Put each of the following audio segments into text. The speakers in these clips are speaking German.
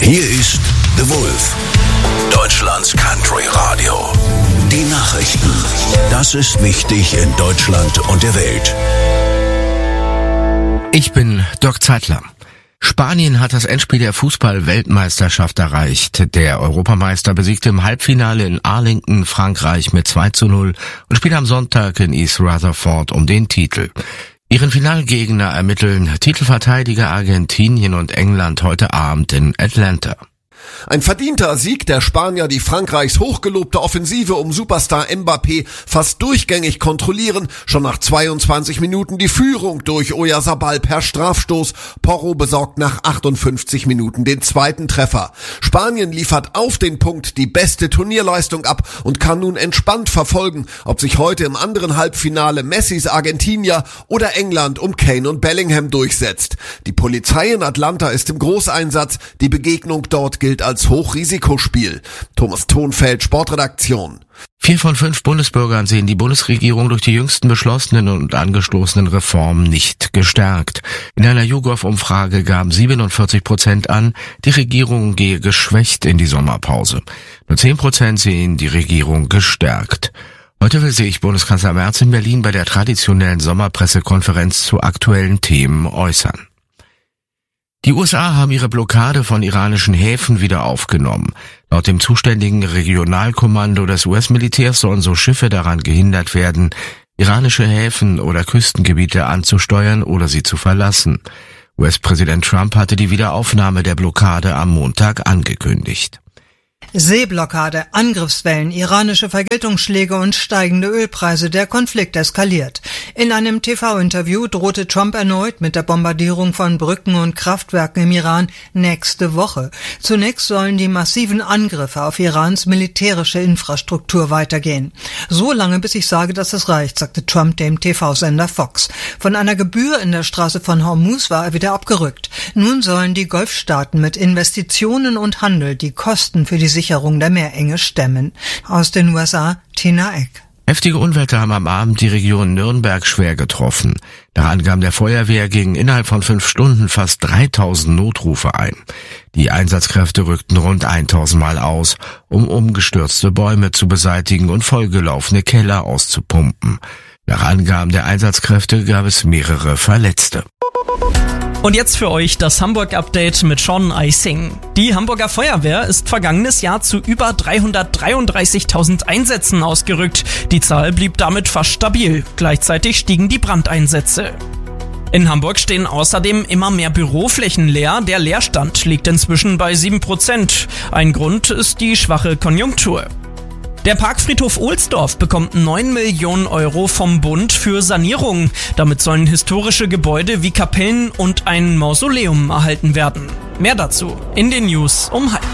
Hier ist The Wolf, Deutschlands Country Radio. Die Nachrichten. Das ist wichtig in Deutschland und der Welt. Ich bin Dirk Zeitler. Spanien hat das Endspiel der Fußball-Weltmeisterschaft erreicht. Der Europameister besiegte im Halbfinale in Arlington Frankreich mit 2:0 und spielt am Sonntag in East Rutherford um den Titel. Ihren Finalgegner ermitteln Titelverteidiger Argentinien und England heute Abend in Atlanta. Ein verdienter Sieg der Spanier, die Frankreichs hochgelobte Offensive um Superstar Mbappé fast durchgängig kontrollieren. Schon nach 22 Minuten die Führung durch Oyarzabal per Strafstoß. Porro besorgt nach 58 Minuten den zweiten Treffer. Spanien liefert auf den Punkt die beste Turnierleistung ab und kann nun entspannt verfolgen, ob sich heute im anderen Halbfinale Messis Argentinier oder England um Kane und Bellingham durchsetzt. Die Polizei in Atlanta ist im Großeinsatz. Die Begegnung dort gilt als Hochrisikospiel. Thomas Thonfeld, Sportredaktion. 4 von 5 Bundesbürgern sehen die Bundesregierung durch die jüngsten beschlossenen und angestoßenen Reformen nicht gestärkt. In einer YouGov-Umfrage gaben 47% an, die Regierung gehe geschwächt in die Sommerpause. Nur 10% sehen die Regierung gestärkt. Heute will sich Bundeskanzler Merz in Berlin bei der traditionellen Sommerpressekonferenz zu aktuellen Themen äußern. Die USA haben ihre Blockade von iranischen Häfen wieder aufgenommen. Laut dem zuständigen Regionalkommando des US-Militärs sollen so Schiffe daran gehindert werden, iranische Häfen oder Küstengebiete anzusteuern oder sie zu verlassen. US-Präsident Trump hatte die Wiederaufnahme der Blockade am Montag angekündigt. Seeblockade, Angriffswellen, iranische Vergeltungsschläge und steigende Ölpreise, der Konflikt eskaliert. In einem TV-Interview drohte Trump erneut mit der Bombardierung von Brücken und Kraftwerken im Iran nächste Woche. Zunächst sollen die massiven Angriffe auf Irans militärische Infrastruktur weitergehen. So lange, bis ich sage, dass es reicht, sagte Trump dem TV-Sender Fox. Von einer Gebühr in der Straße von Hormuz war er wieder abgerückt. Nun sollen die Golfstaaten mit Investitionen und Handel die Kosten für die Sicherung der Meerenge stemmen. Aus den USA, Tina Eck. Heftige Unwetter haben am Abend die Region Nürnberg schwer getroffen. Nach Angaben der Feuerwehr gingen innerhalb von 5 Stunden fast 3000 Notrufe ein. Die Einsatzkräfte rückten rund 1000 Mal aus, um umgestürzte Bäume zu beseitigen und vollgelaufene Keller auszupumpen. Nach Angaben der Einsatzkräfte gab es mehrere Verletzte. Und jetzt für euch das Hamburg-Update mit Sean Eising. Die Hamburger Feuerwehr ist vergangenes Jahr zu über 333.000 Einsätzen ausgerückt. Die Zahl blieb damit fast stabil. Gleichzeitig stiegen die Brandeinsätze. In Hamburg stehen außerdem immer mehr Büroflächen leer. Der Leerstand liegt inzwischen bei 7%. Ein Grund ist die schwache Konjunktur. Der Parkfriedhof Ohlsdorf bekommt 9 Millionen Euro vom Bund für Sanierung. Damit sollen historische Gebäude wie Kapellen und ein Mausoleum erhalten werden. Mehr dazu in den News um 12:30.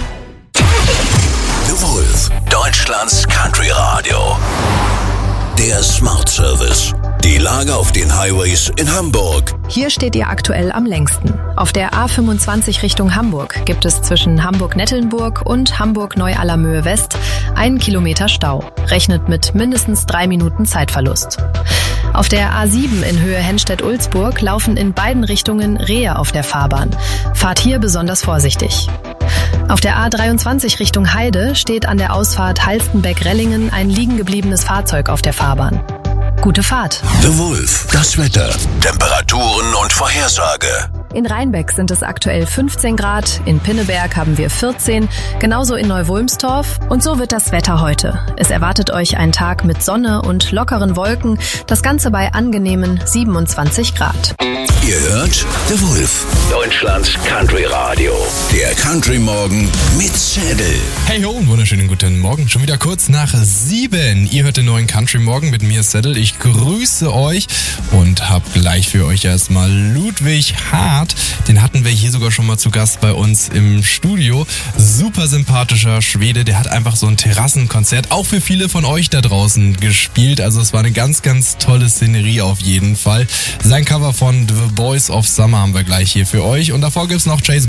The Wolf, Deutschlands Country Radio. Der Smart Service. Die Lage auf den Highways in Hamburg. Hier steht ihr aktuell am längsten. Auf der A25 Richtung Hamburg gibt es zwischen Hamburg-Nettelnburg und Hamburg-Neu-Allermöhe West 1 Kilometer Stau. Rechnet mit mindestens 3 Minuten Zeitverlust. Auf der A7 in Höhe Henstedt-Ulzburg laufen in beiden Richtungen Rehe auf der Fahrbahn. Fahrt hier besonders vorsichtig. Auf der A23 Richtung Heide steht an der Ausfahrt Halstenbeck-Rellingen ein liegengebliebenes Fahrzeug auf der Fahrbahn. Gute Fahrt. The Wolf, das Wetter, Temperaturen und Vorhersage. In Rheinbeck sind es aktuell 15 Grad, in Pinneberg haben wir 14, genauso in Neuwulmstorf. Und so wird das Wetter heute. Es erwartet euch ein Tag mit Sonne und lockeren Wolken, das Ganze bei angenehmen 27 Grad. Ihr hört The Wolf, Deutschlands Country Radio. Der Country Morgen mit Zedel. Hey ho, wunderschönen guten Morgen. Schon wieder kurz nach 7. Ihr hört den neuen Country Morgen mit mir, Zedel. Ich grüße euch und hab gleich für euch erstmal Ludwig Hart. Den hatten wir hier sogar schon mal zu Gast bei uns im Studio. Super sympathischer Schwede, der hat einfach so ein Terrassenkonzert auch für viele von euch da draußen gespielt. Also es war eine ganz, ganz tolle Szenerie auf jeden Fall. Sein Cover von The Boys of Summer haben wir gleich hier für euch. Und davor gibt's noch Chase